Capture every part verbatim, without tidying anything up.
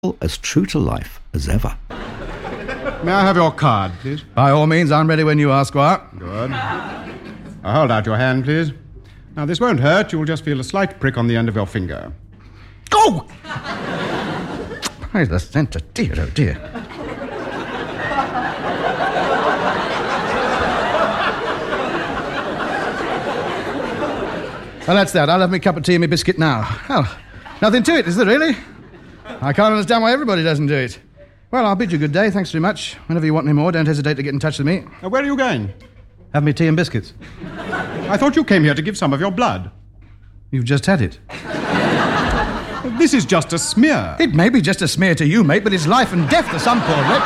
as true to life as ever. May I have your card, please? By all means, I'm ready when you are, Squire. Good. Now, hold out your hand, please. Now, this won't hurt. You'll just feel a slight prick on the end of your finger. Go! By the centre, dear, oh dear. Well, that's that. I'll have my cup of tea and my biscuit now. Well, nothing to it, is there really? I can't understand why everybody doesn't do it. Well, I'll bid you good day. Thanks very much. Whenever you want any more, don't hesitate to get in touch with me. Now, where are you going? Have me tea and biscuits. I thought you came here to give some of your blood. You've just had it. This is just a smear. It may be just a smear to you, mate, but it's life and death to some poor wretch.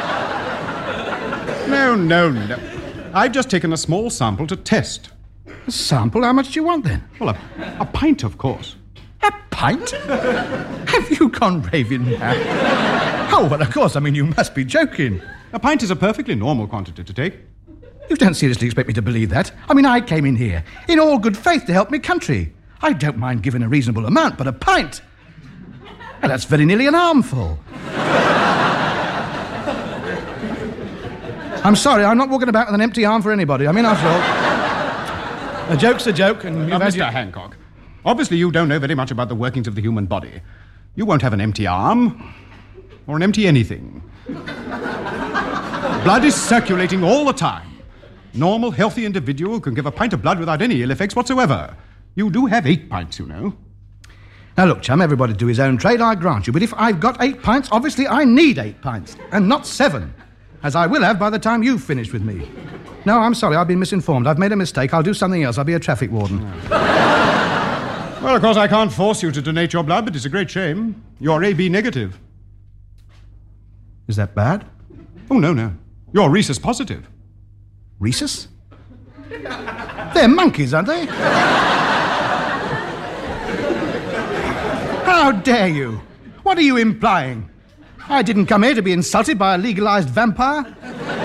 No, no, no. I've just taken a small sample to test. A sample? How much do you want, then? Well, a, a pint, of course. A pint? Have you gone raving mad? Oh, well, of course. I mean, you must be joking. A pint is a perfectly normal quantity to take. You don't seriously expect me to believe that? I mean, I came in here in all good faith to help me country. I don't mind giving a reasonable amount, but a pint? Well, that's very nearly an armful. I'm sorry, I'm not walking about with an empty arm for anybody. I mean, after all, a joke's a joke, and you've Now, had Mister your... Hancock, obviously you don't know very much about the workings of the human body. You won't have an empty arm, or an empty anything. Blood is circulating all the time. Normal, healthy individual can give a pint of blood without any ill effects whatsoever. You do have eight pints, you know. Now, look, chum, everybody do his own trade, I grant you. But if I've got eight pints, obviously I need eight pints, and not seven, as I will have by the time you've finished with me. No, I'm sorry, I've been misinformed. I've made a mistake. I'll do something else. I'll be a traffic warden. Well, of course, I can't force you to donate your blood, but it's a great shame. You're A B negative. Is that bad? Oh, no, no. You're rhesus positive. Rhesus? They're monkeys, aren't they? How dare you? What are you implying? I didn't come here to be insulted by a legalized vampire.